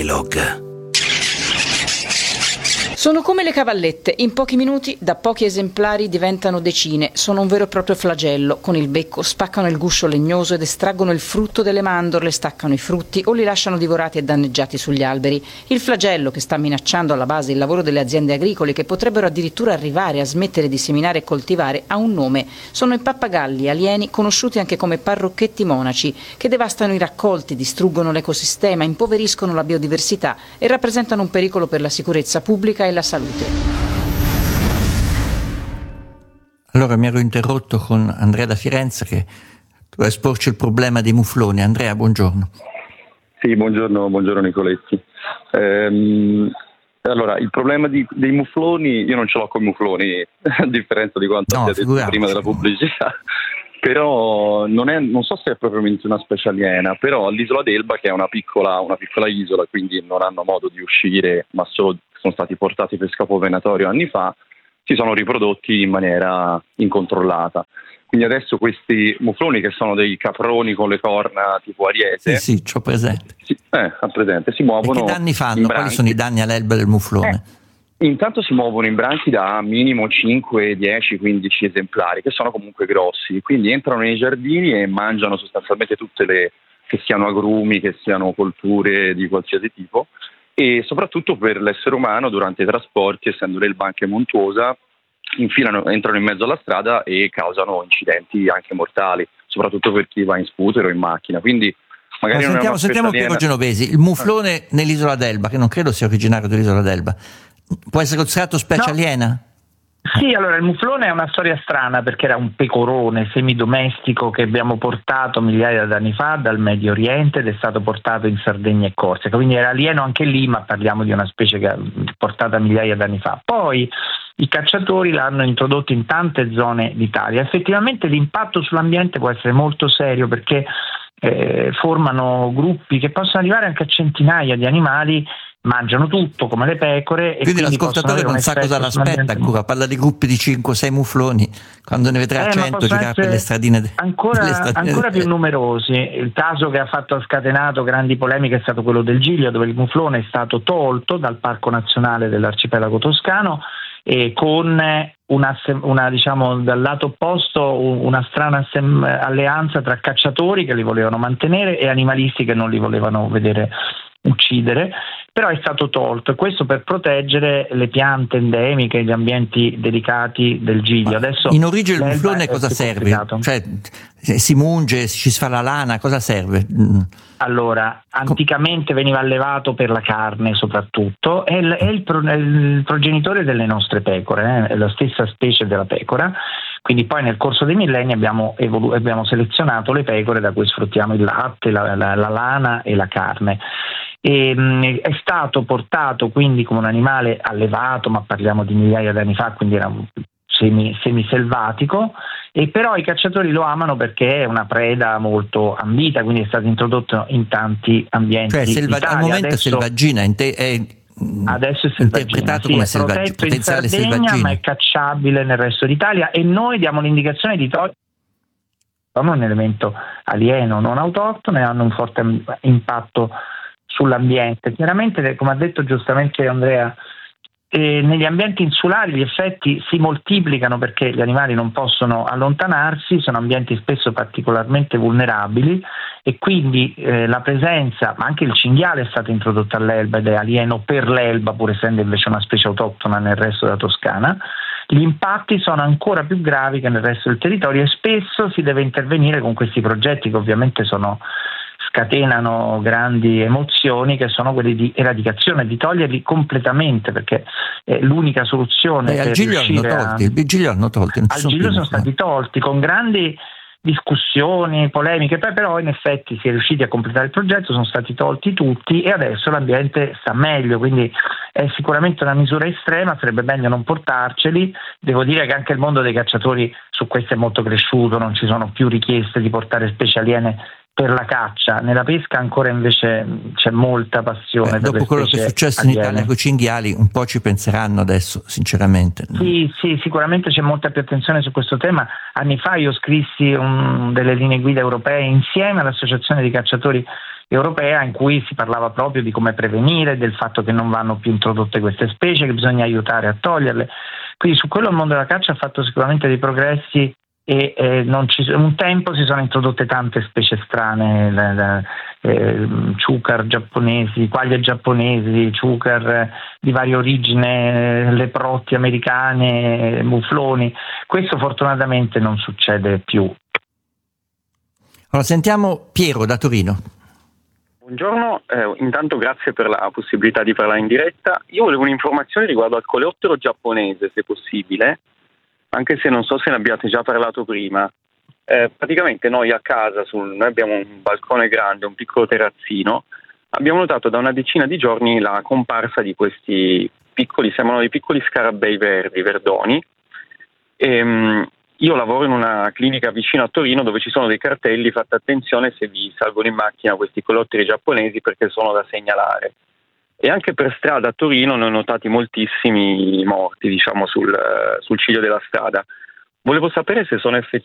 Dialogue. Sono come le cavallette, in pochi minuti da pochi esemplari diventano decine, sono un vero e proprio flagello, con il becco spaccano il guscio legnoso ed estraggono il frutto delle mandorle, staccano i frutti o li lasciano divorati e danneggiati sugli alberi. Il flagello che sta minacciando alla base il lavoro delle aziende agricole, che potrebbero addirittura arrivare a smettere di seminare e coltivare, ha un nome. Sono i pappagalli alieni, conosciuti anche come parrocchetti monaci, che devastano i raccolti, distruggono l'ecosistema, impoveriscono la biodiversità e rappresentano un pericolo per la sicurezza pubblica e la salute. Allora mi ero interrotto con Andrea da Firenze che doveva esporci il problema dei mufloni. Andrea, buongiorno. Sì, buongiorno Nicoletti. Allora, il problema dei mufloni, io non ce l'ho con i mufloni, a differenza di quanto abbia detto prima della pubblicità. Però non so se è propriamente una specie aliena, però all'isola d'Elba, che è una piccola isola, quindi non hanno modo di uscire, ma sono stati portati per scopo venatorio anni fa, si sono riprodotti in maniera incontrollata. Quindi adesso questi mufloni, che sono dei caproni con le corna tipo ariete, sì, c'ho presente. Ha presente, si muovono. E che danni fanno? Quali sono i danni all'Elba del muflone? Intanto si muovono in branchi da minimo 5, 10, 15 esemplari, che sono comunque grossi, quindi entrano nei giardini e mangiano sostanzialmente tutte che siano agrumi, che siano colture di qualsiasi tipo, e soprattutto per l'essere umano durante i trasporti, essendo l'Elba anche montuosa, entrano in mezzo alla strada e causano incidenti anche mortali, soprattutto per chi va in scooter o in macchina. Quindi magari sentiamo Piero Genovesi, il muflone nell'isola d'Elba, che non credo sia originario dell'isola d'Elba, può essere considerato specie aliena? Sì, allora il muflone è una storia strana, perché era un pecorone semidomestico che abbiamo portato migliaia di anni fa dal Medio Oriente ed è stato portato in Sardegna e Corsica, quindi era alieno anche lì, ma parliamo di una specie che è portata migliaia di anni fa. Poi i cacciatori l'hanno introdotto in tante zone d'Italia. Effettivamente l'impatto sull'ambiente può essere molto serio, perché formano gruppi che possono arrivare anche a centinaia di animali, mangiano tutto come le pecore. Quindi l'ascoltatore non sa cosa l'aspetta ancora, parla di gruppi di 5-6 mufloni, quando ne vedrà 100 girare per le stradine ancora più numerosi. Il caso che ha scatenato grandi polemiche è stato quello del Giglio, dove il muflone è stato tolto dal Parco Nazionale dell'Arcipelago Toscano, e con una diciamo dal lato opposto una strana alleanza tra cacciatori che li volevano mantenere e animalisti che non li volevano vedere uccidere, però è stato tolto, e questo per proteggere le piante endemiche, gli ambienti delicati del Giglio. Adesso in origine il muflone cosa serve? Cioè, si munge, ci si fa la lana, cosa serve? Allora, anticamente veniva allevato per la carne soprattutto, è il progenitore delle nostre pecore, è la stessa specie della pecora. Quindi poi nel corso dei millenni abbiamo selezionato le pecore da cui sfruttiamo il latte, la lana e la carne. È stato portato quindi come un animale allevato, ma parliamo di migliaia di anni fa, quindi era semiselvatico, e però i cacciatori lo amano perché è una preda molto ambita, quindi è stato introdotto in tanti ambienti. Al momento è selvaggina, adesso è interpretato come potenziale selvaggina, ma è cacciabile nel resto d'Italia, e noi diamo l'indicazione di togliere un elemento alieno non autoctono e hanno un forte impatto sull'ambiente. Chiaramente, come ha detto giustamente Andrea, negli ambienti insulari gli effetti si moltiplicano perché gli animali non possono allontanarsi, sono ambienti spesso particolarmente vulnerabili, e quindi la presenza, ma anche il cinghiale è stato introdotto all'Elba ed è alieno per l'Elba, pur essendo invece una specie autoctona nel resto della Toscana. Gli impatti sono ancora più gravi che nel resto del territorio, e spesso si deve intervenire con questi progetti che ovviamente scatenano grandi emozioni, che sono quelli di eradicazione, di toglierli completamente, perché è l'unica soluzione per riuscire il Giglio hanno tolti. Al Giglio sono stati tolti con grandi discussioni, polemiche, però in effetti si è riusciti a completare il progetto, sono stati tolti tutti e adesso l'ambiente sta meglio, quindi è sicuramente una misura estrema, sarebbe meglio non portarceli. Devo dire che anche il mondo dei cacciatori su questo è molto cresciuto, non ci sono più richieste di portare specie aliene per la caccia. Nella pesca ancora invece c'è molta passione. Dopo quello che è successo in Italia con i cinghiali, un po' ci penseranno adesso, sinceramente. Sì, sicuramente c'è molta più attenzione su questo tema. Anni fa io scrissi delle linee guida europee insieme all'Associazione dei cacciatori europea, in cui si parlava proprio di come prevenire, del fatto che non vanno più introdotte queste specie, che bisogna aiutare a toglierle. Quindi su quello il mondo della caccia ha fatto sicuramente dei progressi e un tempo si sono introdotte tante specie strane, ciucar giapponesi, quaglie giapponesi, ciucar di varia origine, leprotti americane, mufloni. Questo fortunatamente non succede più. Allora, sentiamo Piero da Torino. Buongiorno, intanto grazie per la possibilità di parlare in diretta. Io volevo un'informazione riguardo al coleottero giapponese, se possibile, anche se non so se ne abbiate già parlato prima. Praticamente noi a casa, noi abbiamo un balcone grande, un piccolo terrazzino, abbiamo notato da una decina di giorni la comparsa di questi piccoli, sembrano dei piccoli scarabei verdoni. Io lavoro in una clinica vicino a Torino dove ci sono dei cartelli: fate attenzione se vi salgono in macchina questi coleotteri giapponesi perché sono da segnalare. E anche per strada a Torino ne ho notati moltissimi morti, diciamo, sul ciglio della strada. Volevo sapere se sono